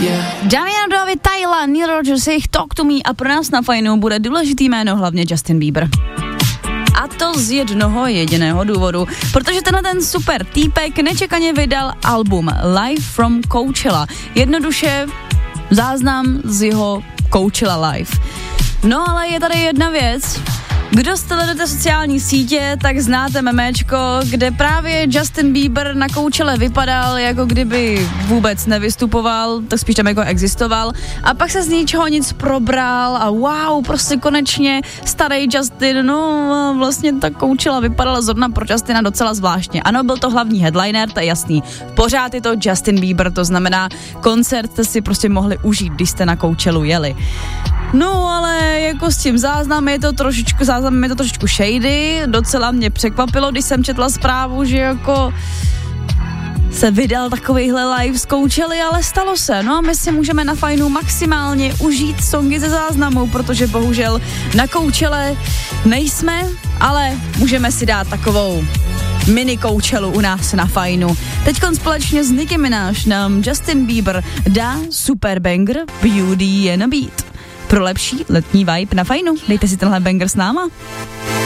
Damian David, Tyla, Neil Rogers, jejich Talk to Me a pro nás na Fajnu bude důležitý jméno, hlavně Justin Bieber. A to z jednoho jediného důvodu, protože ten super týpek nečekaně vydal album Live from Coachella. Jednoduše záznam z jeho Coachella Live. No ale je tady jedna věc. Kdo jste do sociální sítě, tak znáte memečko, kde právě Justin Bieber na Coachelle vypadal, jako kdyby vůbec nevystupoval, tak spíš tam jako existoval. A pak se z ničeho nic probral a wow, prostě konečně starý Justin, no vlastně ta Coachella vypadala zrovna pro Justina docela zvláštně. Ano, byl to hlavní headliner, to je jasný. Pořád je to Justin Bieber, to znamená, koncert jste si prostě mohli užít, když jste na Coachellu jeli. No, ale jako s tím záznamem je to trošičku shady, docela mě překvapilo, když jsem četla zprávu, že jako se vydal takovejhle live z Coachelly, ale stalo se. No a my si můžeme na Fajnu maximálně užít songy ze záznamu, protože bohužel na Coachelle nejsme, ale můžeme si dát takovou mini Coachellu u nás na Fajnu. Teďkon společně s Nicki Minaj nám Justin Bieber dá super banger Beauty and a Beat. Pro lepší letní vibe na Fajnu. Dejte si tenhle banger s náma.